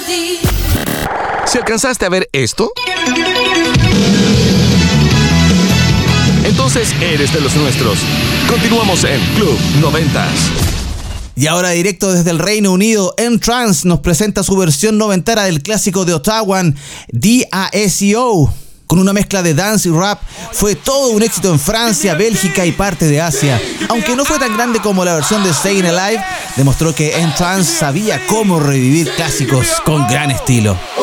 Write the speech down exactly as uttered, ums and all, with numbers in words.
Si alcanzaste a ver esto, entonces eres de los nuestros. Continuamos en Club noventas. Y ahora directo desde el Reino Unido, N-Trance nos presenta su versión noventera del clásico de Ottawa, D A S O. Con una mezcla de dance y rap, fue todo un éxito en Francia, Bélgica y parte de Asia. Aunque no fue tan grande como la versión de Staying Alive, demostró que N-Trance sabía cómo revivir clásicos con gran estilo.